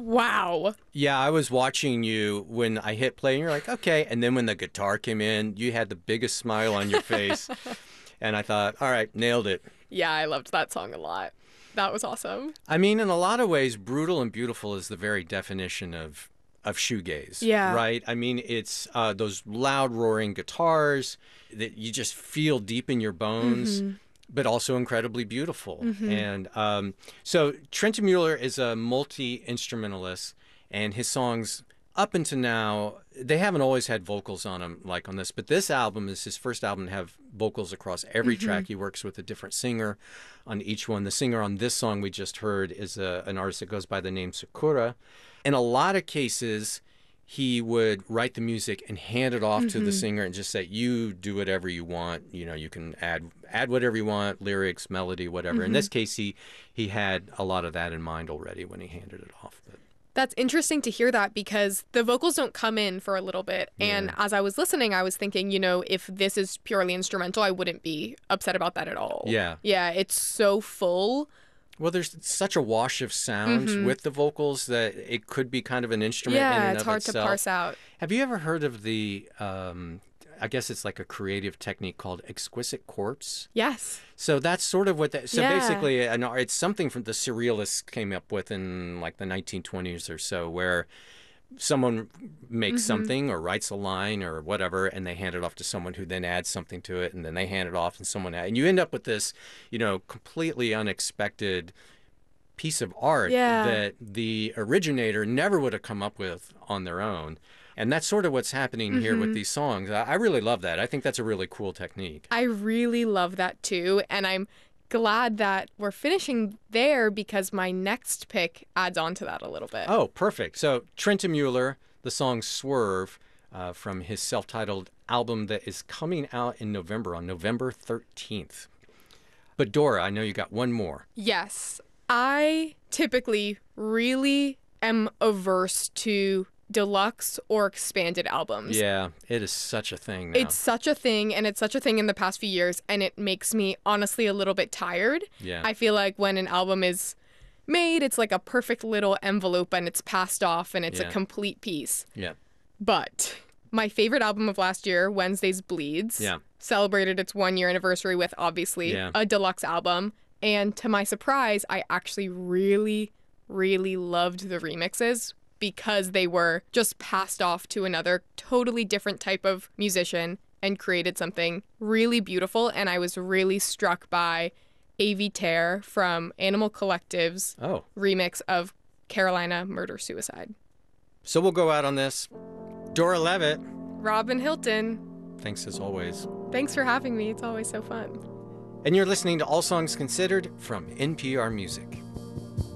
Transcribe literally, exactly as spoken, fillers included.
Wow. Yeah, I was watching you when I hit play, and you're like, okay. And then when the guitar came in, you had the biggest smile on your face. And I thought, all right, nailed it. Yeah, I loved that song a lot. That was awesome. I mean, in a lot of ways, Brutal and Beautiful is the very definition of of shoegaze, Yeah. right? I mean, it's uh, those loud roaring guitars that you just feel deep in your bones, Mm-hmm. but also incredibly beautiful. Mm-hmm. And um, so Trenton Mueller is a multi-instrumentalist, and his songs up until now, they haven't always had vocals on them like on this, but this album is his first album to have vocals across every Mm-hmm. track. He works with a different singer on each one. The singer on this song we just heard is a, an artist that goes by the name Sakura. In a lot of cases, he would write the music and hand it off Mm-hmm. to the singer and just say, you do whatever you want. You know, you can add add whatever you want, lyrics, melody, whatever. Mm-hmm. In this case, he, he had a lot of that in mind already when he handed it off. But That's interesting to hear that because the vocals don't come in for a little bit. And Yeah. as I was listening, I was thinking, you know, if this is purely instrumental, I wouldn't be upset about that at all. Yeah. Yeah, it's so full. Well, there's such a wash of sounds with the vocals that it could be kind of an instrument in Mm-hmm. Yeah, and it's of hard itself. to parse out. Have you ever heard of the, um, I guess it's like a creative technique called exquisite corpse? Yes. So that's sort of what that, so Yeah. basically an, it's something from the surrealists came up with in like the nineteen twenties or so, where someone makes Mm-hmm. something or writes a line or whatever, and they hand it off to someone who then adds something to it, and then they hand it off and someone adds, and you end up with this, you know, completely unexpected piece of art Yeah. that the originator never would have come up with on their own. And that's sort of what's happening here Mm-hmm. with these songs. I I really love that. I think that's a really cool technique. I really love that too. And I'm glad that we're finishing there because my next pick adds on to that a little bit. Oh, perfect. So Trenton Mueller, the song Swerve uh, from his self-titled album that is coming out in November, on November thirteenth. But Dora, I know you got one more. Yes. I typically really am averse to deluxe or expanded albums. Yeah, it is such a thing now. It's such a thing, and it's such a thing in the past few years, and it makes me honestly a little bit tired. Yeah. I feel like when an album is made, it's like a perfect little envelope and it's passed off and it's Yeah. a complete piece. Yeah. But my favorite album of last year, Wednesdays Bleeds, Yeah. celebrated its one year anniversary with obviously Yeah. a deluxe album. And to my surprise, I actually really, really loved the remixes because they were just passed off to another totally different type of musician and created something really beautiful. And I was really struck by A V Tear from Animal Collective's Oh, remix of Carolina Murder Suicide. so we'll go out on this. Dora Levitt, Robin Hilton, thanks as always. thanks for having me. It's always so fun. And you're listening to All Songs Considered from N P R Music.